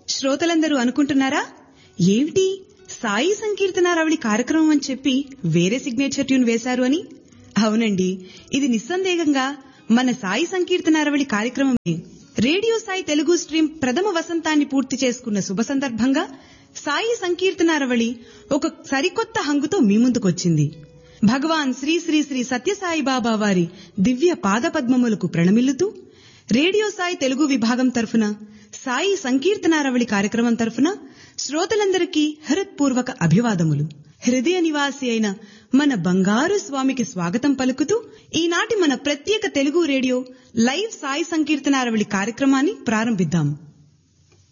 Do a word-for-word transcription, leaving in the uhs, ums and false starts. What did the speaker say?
శ్రోతలందరూ అనుకుంటున్నారా, ఏమిటి సాయి సంకీర్తనారవళి కార్యక్రమం అని చెప్పి వేరే సిగ్నేచర్ ట్యూన్ వేశారు అని? అవునండి, ఇది నిస్సందేహంగా మన సాయి సంకీర్తనారవళి కార్యక్రమమే. రేడియో సాయి తెలుగు స్ట్రీమ్ ప్రథమ వసంతాన్ని పూర్తి చేసుకున్న శుభ సందర్భంగా సాయి సంకీర్తనారవళి ఒక సరికొత్త హంగుతో మీ ముందుకొచ్చింది. భగవాన్ శ్రీ శ్రీ శ్రీ సత్యసాయిబాబా వారి దివ్య పాదపద్మములకు ప్రణమిల్లుతూ రేడియో సాయి తెలుగు విభాగం తరఫున సాయి సంకీర్తనారవళి కార్యక్రమం తరఫున శ్రోతలందరికీ హృత్పూర్వక అభివాదములు. హృదయ నివాసి అయిన మన బంగారు స్వామికి స్వాగతం పలుకుతూ ఈనాటి మన ప్రత్యేక తెలుగు రేడియో లైవ్ సాయి సంకీర్తనారవళి కార్యక్రమాన్ని ప్రారంభిద్దాం.